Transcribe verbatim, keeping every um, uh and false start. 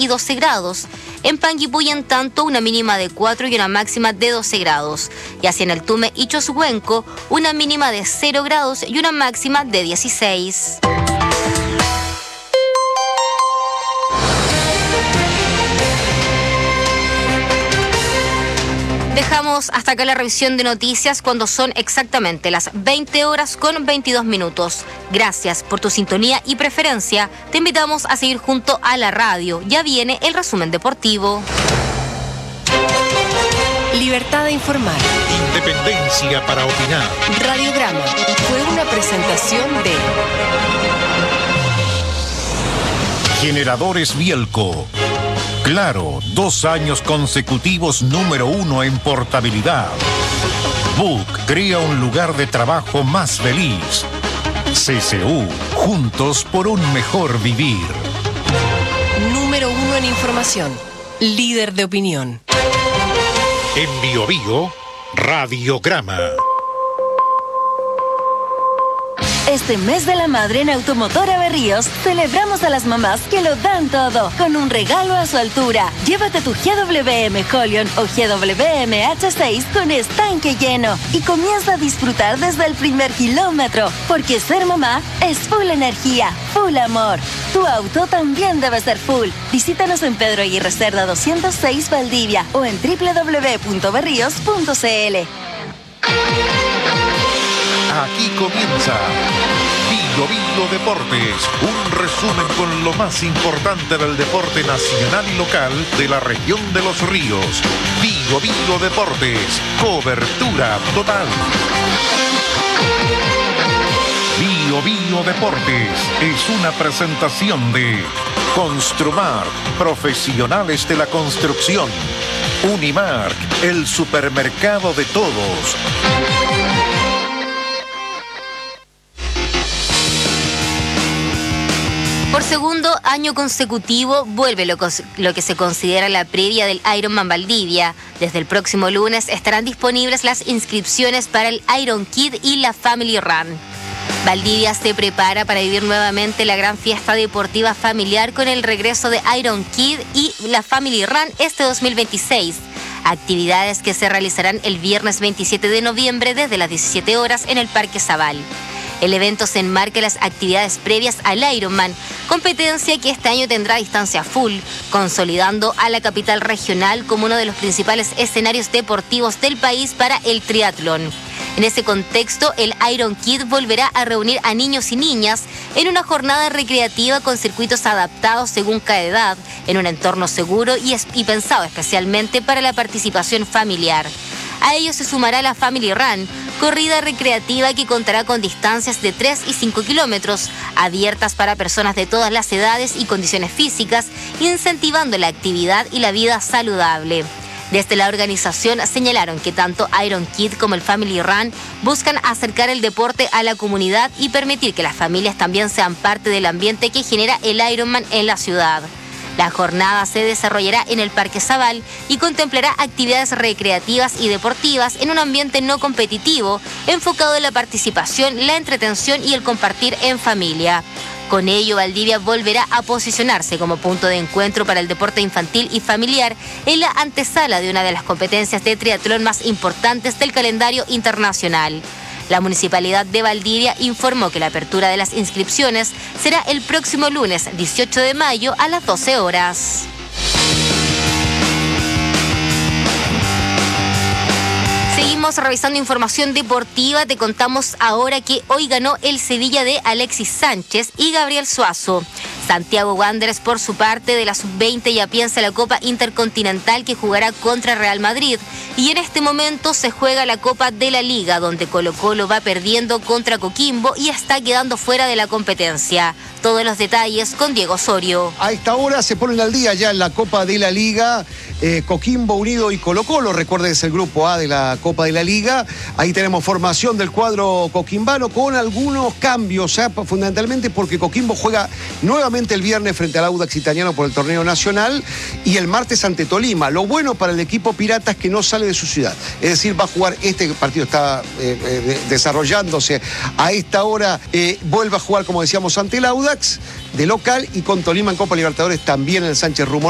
y doce grados. En Panguipulli, en tanto, una mínima de cuatro y una máxima de doce grados. Y así en el Tume y Chosuenco, una mínima de cero grados y una máxima de dieciséis. Dejamos hasta acá la revisión de noticias cuando son exactamente las veinte horas con veintidós minutos. Gracias por tu sintonía y preferencia. Te invitamos a seguir junto a la radio. Ya viene el resumen deportivo. Libertad de informar. Independencia para opinar. Radiograma fue una presentación de Generadores Bielco. Claro, dos años consecutivos número uno en portabilidad. Book crea un lugar de trabajo más feliz. C C U, juntos por un mejor vivir. Número uno en información. Líder de opinión. En Bio Bio, Radiograma. Este mes de la madre en Automotora Berríos celebramos a las mamás que lo dan todo con un regalo a su altura. Llévate tu G W M Holion o G W M H seis con estanque lleno y comienza a disfrutar desde el primer kilómetro, porque ser mamá es full energía, full amor. Tu auto también debe ser full. Visítanos en Pedro Aguirre Cerda doscientos seis Valdivia o en doble u doble u doble u punto berríos punto c l. Aquí comienza Bio Bio Deportes, un resumen con lo más importante del deporte nacional y local de la región de Los Ríos. Bio Bio Deportes, cobertura total. Bio Bio Deportes es una presentación de Construmark, profesionales de la construcción. Unimark, el supermercado de todos. Por segundo año consecutivo vuelve lo, lo que se considera la previa del Ironman Valdivia. Desde el próximo lunes estarán disponibles las inscripciones para el Iron Kid y la Family Run. Valdivia se prepara para vivir nuevamente la gran fiesta deportiva familiar con el regreso de Iron Kid y la Family Run este dos mil veintiséis. Actividades que se realizarán el viernes veintisiete de noviembre desde las diecisiete horas en el Parque Zabal. El evento se enmarca en las actividades previas al Ironman, competencia que este año tendrá distancia full, consolidando a la capital regional como uno de los principales escenarios deportivos del país para el triatlón. En ese contexto, el Iron Kid volverá a reunir a niños y niñas en una jornada recreativa con circuitos adaptados según cada edad, en un entorno seguro y, es- y pensado especialmente para la participación familiar. A ello se sumará la Family Run, corrida recreativa que contará con distancias de tres y cinco kilómetros, abiertas para personas de todas las edades y condiciones físicas, incentivando la actividad y la vida saludable. Desde la organización señalaron que tanto Iron Kid como el Family Run buscan acercar el deporte a la comunidad y permitir que las familias también sean parte del ambiente que genera el Ironman en la ciudad. La jornada se desarrollará en el Parque Zabal y contemplará actividades recreativas y deportivas en un ambiente no competitivo, enfocado en la participación, la entretención y el compartir en familia. Con ello, Valdivia volverá a posicionarse como punto de encuentro para el deporte infantil y familiar en la antesala de una de las competencias de triatlón más importantes del calendario internacional. La Municipalidad de Valdivia informó que la apertura de las inscripciones será el próximo lunes dieciocho de mayo a las doce horas. Seguimos revisando información deportiva. Te contamos ahora que hoy ganó el Sevilla de Alexis Sánchez y Gabriel Suazo. Santiago Wanderers, por su parte, de la sub veinte ya piensa la Copa Intercontinental que jugará contra Real Madrid. Y en este momento se juega la Copa de la Liga, donde Colo-Colo va perdiendo contra Coquimbo y está quedando fuera de la competencia. Todos los detalles con Diego Osorio. A esta hora se ponen al día ya en la Copa de la Liga, eh, Coquimbo Unido y Colo-Colo. Recuerden, es el grupo A de la Copa de la Liga. Ahí tenemos formación del cuadro coquimbano con algunos cambios, ¿eh? Fundamentalmente porque Coquimbo juega nuevamente el viernes frente al Audax Italiano por el torneo nacional y el martes ante Tolima. Lo bueno para el equipo pirata es que no sale de su ciudad. Es decir, va a jugar, este partido está eh, eh, desarrollándose a esta hora, eh, vuelve a jugar, como decíamos, ante el Audax de local y con Tolima en Copa Libertadores también en el Sánchez Rumor.